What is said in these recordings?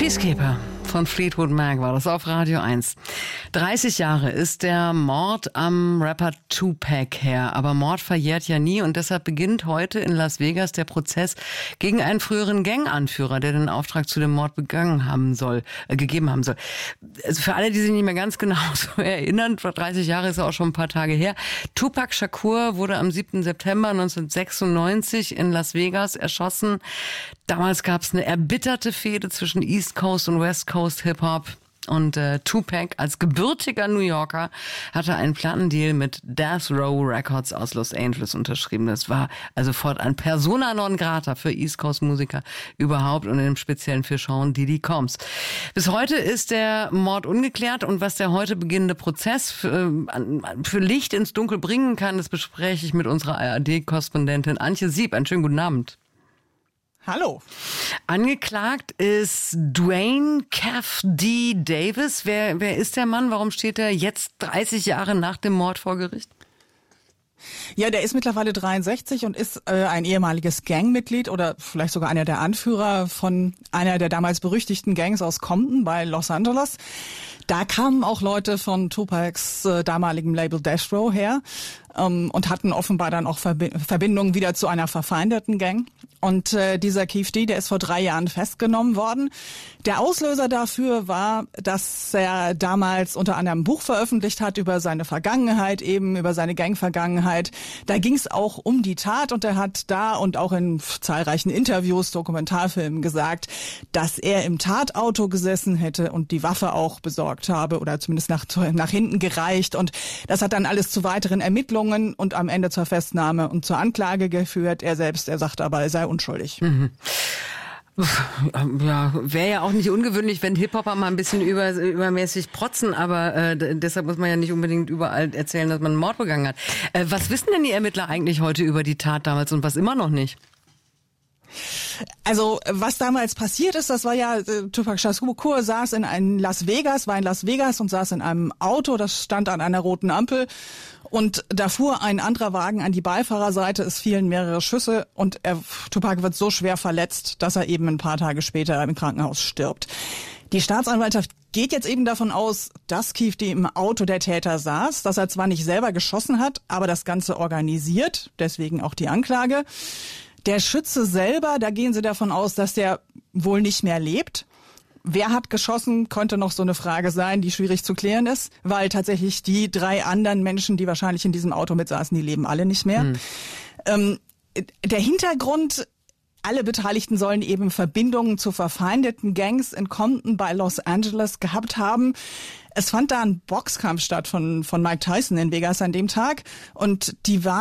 Peacekeeper von Fleetwood Mac war das auf Radio 1. 30 Jahre ist der Mord am Rapper Tupac her. Aber Mord verjährt ja nie und deshalb beginnt heute in Las Vegas der Prozess gegen einen früheren Ganganführer, der den Auftrag zu dem Mord gegeben haben soll. Also für alle, die sich nicht mehr ganz genau so erinnern, vor 30 Jahre ist ja auch schon ein paar Tage her. Tupac Shakur wurde am 7. September 1996 in Las Vegas erschossen. Damals gab es eine erbitterte Fehde zwischen East Coast und West Coast Hip-Hop. Und Tupac als gebürtiger New Yorker hatte einen Plattendeal mit Death Row Records aus Los Angeles unterschrieben. Das war also fortan Persona non grata für East Coast Musiker überhaupt und im Speziellen für Sean Diddy Combs. Bis heute ist der Mord ungeklärt und was der heute beginnende Prozess für Licht ins Dunkel bringen kann, das bespreche ich mit unserer ARD-Korrespondentin Antje Sieb. Einen schönen guten Abend. Hallo. Angeklagt ist Dwayne Kef D. Davis. Wer ist der Mann? Warum steht er jetzt 30 Jahre nach dem Mord vor Gericht? Ja, der ist mittlerweile 63 und ist ein ehemaliges Gangmitglied oder vielleicht sogar einer der Anführer von einer der damals berüchtigten Gangs aus Compton bei Los Angeles. Da kamen auch Leute von Tupacs damaligem Label Death Row her und hatten offenbar dann auch Verbindungen wieder zu einer verfeindeten Gang. Und dieser Kef D, der ist vor 3 Jahren festgenommen worden. Der Auslöser dafür war, dass er damals unter anderem ein Buch veröffentlicht hat über seine Vergangenheit, eben über seine Gangvergangenheit. Da ging es auch um die Tat und er hat da und auch in zahlreichen Interviews, Dokumentarfilmen gesagt, dass er im Tatauto gesessen hätte und die Waffe auch besorgt habe oder zumindest nach hinten gereicht. Und das hat dann alles zu weiteren Ermittlungen und am Ende zur Festnahme und zur Anklage geführt. Er sagt aber, er sei unschuldig. Mhm. Ja, wäre ja auch nicht ungewöhnlich, wenn Hip-Hopper mal ein bisschen übermäßig protzen, aber deshalb muss man ja nicht unbedingt überall erzählen, dass man einen Mord begangen hat. Was wissen denn die Ermittler eigentlich heute über die Tat damals und was immer noch nicht? Also was damals passiert ist, das war ja, Tupac Shakur war in Las Vegas und saß in einem Auto, das stand an einer roten Ampel und da fuhr ein anderer Wagen an die Beifahrerseite, es fielen mehrere Schüsse und Tupac wird so schwer verletzt, dass er eben ein paar Tage später im Krankenhaus stirbt. Die Staatsanwaltschaft geht jetzt eben davon aus, dass Kef D im Auto der Täter saß, dass er zwar nicht selber geschossen hat, aber das Ganze organisiert, deswegen auch die Anklage. Der Schütze selber, da gehen sie davon aus, dass der wohl nicht mehr lebt. Wer hat geschossen, könnte noch so eine Frage sein, die schwierig zu klären ist, weil tatsächlich die 3 anderen Menschen, die wahrscheinlich in diesem Auto mitsaßen, die leben alle nicht mehr. Der Hintergrund, alle Beteiligten sollen eben Verbindungen zu verfeindeten Gangs in Compton bei Los Angeles gehabt haben. Es fand da ein Boxkampf statt von Mike Tyson in Vegas an dem Tag und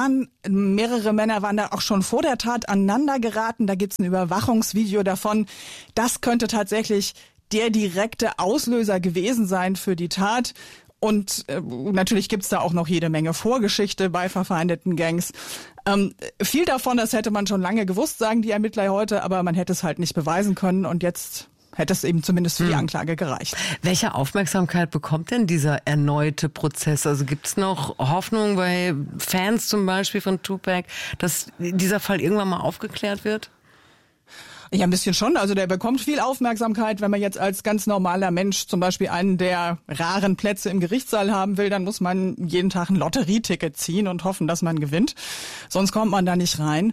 mehrere Männer waren da auch schon vor der Tat aneinander geraten. Da gibt's ein Überwachungsvideo davon. Das könnte tatsächlich der direkte Auslöser gewesen sein für die Tat. Und natürlich gibt's da auch noch jede Menge Vorgeschichte bei verfeindeten Gangs. Viel davon, das hätte man schon lange gewusst, sagen die Ermittler heute, aber man hätte es halt nicht beweisen können und jetzt hätte es eben zumindest für die Anklage gereicht. Welche Aufmerksamkeit bekommt denn dieser erneute Prozess? Also gibt es noch Hoffnung bei Fans zum Beispiel von Tupac, dass dieser Fall irgendwann mal aufgeklärt wird? Ja, ein bisschen schon. Also der bekommt viel Aufmerksamkeit. Wenn man jetzt als ganz normaler Mensch zum Beispiel einen der raren Plätze im Gerichtssaal haben will, dann muss man jeden Tag ein Lotterieticket ziehen und hoffen, dass man gewinnt. Sonst kommt man da nicht rein.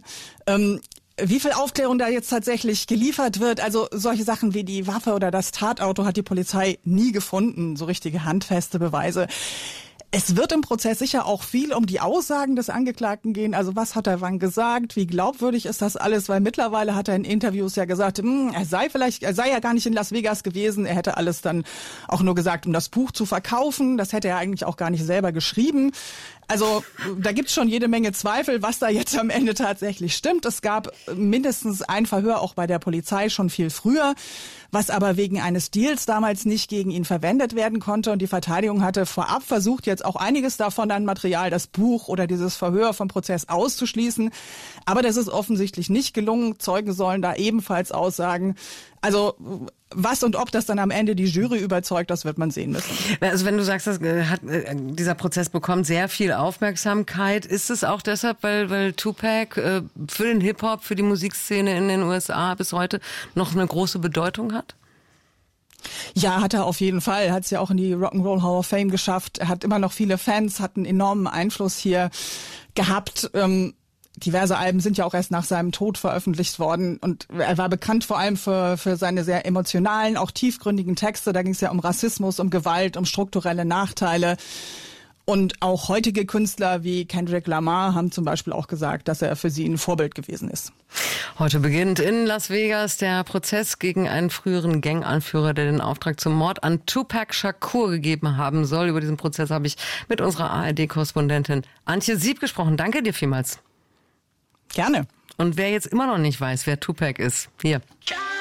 Wie viel Aufklärung da jetzt tatsächlich geliefert wird, also solche Sachen wie die Waffe oder das Tatauto hat die Polizei nie gefunden, so richtige handfeste Beweise. Es wird im Prozess sicher auch viel um die Aussagen des Angeklagten gehen. Also was hat er wann gesagt? Wie glaubwürdig ist das alles? Weil mittlerweile hat er in Interviews ja gesagt, er sei ja gar nicht in Las Vegas gewesen. Er hätte alles dann auch nur gesagt, um das Buch zu verkaufen. Das hätte er eigentlich auch gar nicht selber geschrieben. Also da gibt's schon jede Menge Zweifel, was da jetzt am Ende tatsächlich stimmt. Es gab mindestens ein Verhör auch bei der Polizei schon viel früher, was aber wegen eines Deals damals nicht gegen ihn verwendet werden konnte. Und die Verteidigung hatte vorab versucht, jetzt auch einiges davon an Material, das Buch oder dieses Verhör vom Prozess auszuschließen. Aber das ist offensichtlich nicht gelungen. Zeugen sollen da ebenfalls aussagen. Also was und ob das dann am Ende die Jury überzeugt, das wird man sehen müssen. Also wenn du sagst, dieser Prozess bekommt sehr viel Aufmerksamkeit, ist es auch deshalb, weil Tupac für den Hip-Hop, für die Musikszene in den USA bis heute noch eine große Bedeutung hat? Ja, hat er auf jeden Fall. Er hat es ja auch in die Rock'n'Roll Hall of Fame geschafft. Er hat immer noch viele Fans, hat einen enormen Einfluss hier gehabt. Diverse Alben sind ja auch erst nach seinem Tod veröffentlicht worden und er war bekannt vor allem für seine sehr emotionalen, auch tiefgründigen Texte. Da ging es ja um Rassismus, um Gewalt, um strukturelle Nachteile. Und auch heutige Künstler wie Kendrick Lamar haben zum Beispiel auch gesagt, dass er für sie ein Vorbild gewesen ist. Heute beginnt in Las Vegas der Prozess gegen einen früheren Ganganführer, der den Auftrag zum Mord an Tupac Shakur gegeben haben soll. Über diesen Prozess habe ich mit unserer ARD-Korrespondentin Antje Sieb gesprochen. Danke dir vielmals. Gerne. Und wer jetzt immer noch nicht weiß, wer Tupac ist, hier.